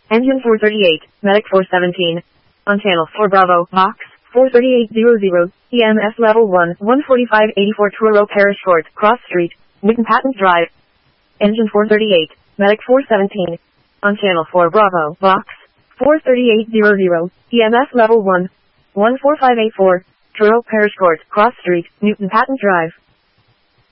Engine 438, Medic 417. On channel 4 Bravo, Box 43800, EMS Level 1, 14584 Truro Parish Court, Cross Street, Newton Patent Drive. Engine 438, Medic 417. On channel 4 Bravo, Box 43800, EMS Level 1, 14584, Truro Parish Court, Cross Street, Newton Patent Drive.